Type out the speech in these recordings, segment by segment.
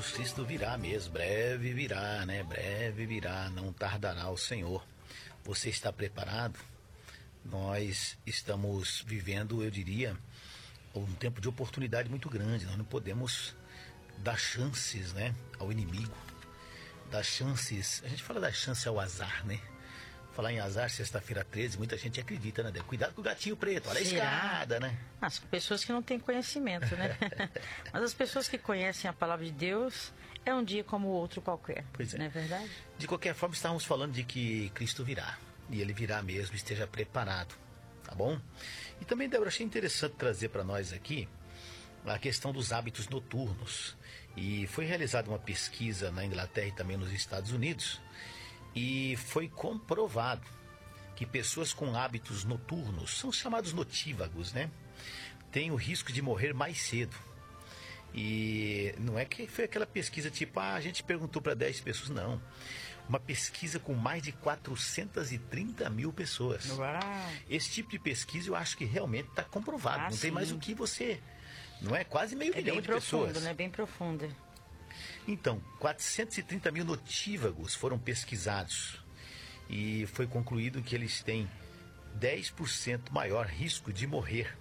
Jesus Cristo virá mesmo, breve virá, né? Breve virá, não tardará o Senhor. Você está preparado? Nós estamos vivendo, eu diria, um tempo de oportunidade muito grande. Nós não podemos dar chances, né, ao inimigo. Dar chances, a gente fala dar chance ao azar, né? Falar em azar, sexta-feira 13, muita gente acredita, né? Cuidado com o gatinho preto, olha a escada, né? As pessoas que não têm conhecimento, né? Mas as pessoas que conhecem a palavra de Deus, é um dia como o outro qualquer. Pois é. Não é verdade? De qualquer forma, estávamos falando de que Cristo virá. E ele virá mesmo, esteja preparado, tá bom? E também, Débora, achei interessante trazer para nós aqui a questão dos hábitos noturnos. E foi realizada uma pesquisa na Inglaterra e também nos Estados Unidos. E foi comprovado que pessoas com hábitos noturnos, são chamados notívagos, né? Têm o risco de morrer mais cedo. E não é que foi aquela pesquisa tipo, a gente perguntou para 10 pessoas, não. Uma pesquisa com mais de 430 mil pessoas. Uau. Esse tipo de pesquisa eu acho que realmente está comprovado. Não tem sim. mais o que você... Não é? Quase meio milhão de profundo, pessoas. né? Bem profunda. Então, 430 mil notívagos foram pesquisados e foi concluído que eles têm 10% maior risco de morrer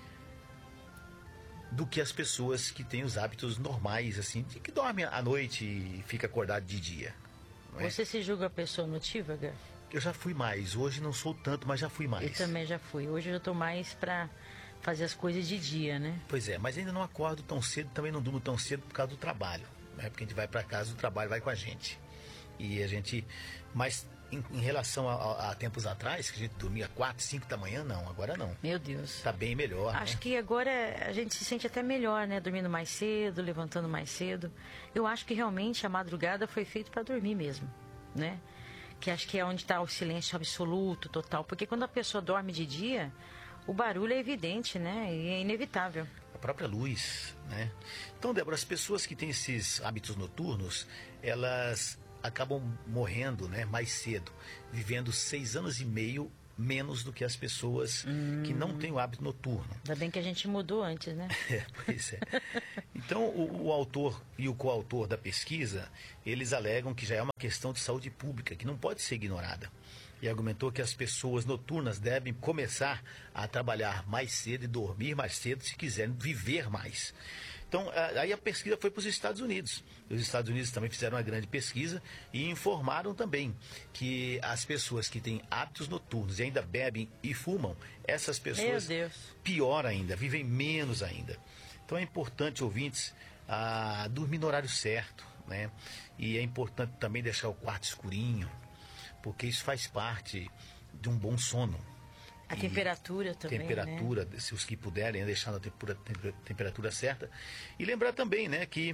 do que as pessoas que têm os hábitos normais, assim, de que dorme à noite e fica acordado de dia. Não é? Você se julga a pessoa notívaga? Eu já fui mais, hoje não sou tanto, mas já fui mais. Eu também já fui. Hoje eu já estou mais para fazer as coisas de dia, né? Pois é, mas ainda não acordo tão cedo, também não durmo tão cedo por causa do trabalho. Porque a gente vai para casa, o trabalho vai com a gente. E a gente... Mas em relação a tempos atrás, que a gente dormia 4, 5 da manhã, não. Agora não. Meu Deus. Está bem melhor, Acho né? que agora a gente se sente até melhor, né? Dormindo mais cedo, levantando mais cedo. Eu acho que realmente a madrugada foi feita para dormir mesmo, né? Que acho que é onde está o silêncio absoluto, total. Porque quando a pessoa dorme de dia, o barulho é evidente, né? E é inevitável. A própria luz, né? Então, Débora, as pessoas que têm esses hábitos noturnos, elas acabam morrendo, né, mais cedo, vivendo 6 anos e meio menos do que as pessoas que não têm o hábito noturno. Ainda bem que a gente mudou antes, né? Pois é. Então, o autor e o coautor da pesquisa, eles alegam que já é uma questão de saúde pública, que não pode ser ignorada. E argumentou que as pessoas noturnas devem começar a trabalhar mais cedo e dormir mais cedo se quiserem viver mais. Então, aí a pesquisa foi para os Estados Unidos. Os Estados Unidos também fizeram uma grande pesquisa e informaram também que as pessoas que têm hábitos noturnos e ainda bebem e fumam, essas pessoas, pior ainda, vivem menos ainda. Então é importante, ouvintes, dormir no horário certo, né? E é importante também deixar o quarto escurinho, porque isso faz parte de um bom sono. A temperatura também, temperatura, né? Se os que puderem, deixar na temperatura certa. E lembrar também, né, que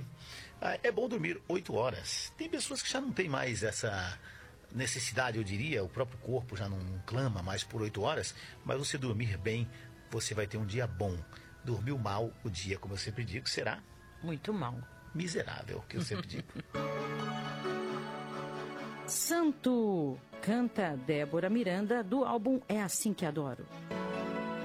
é bom dormir 8 horas. Tem pessoas que já não têm mais essa necessidade, eu diria, o próprio corpo já não clama mais por 8 horas, mas você dormir bem, você vai ter um dia bom. Dormiu mal, o dia, como eu sempre digo, será... muito mal. Miserável, que eu sempre digo. Santo, canta Débora Miranda, do álbum É Assim Que Adoro.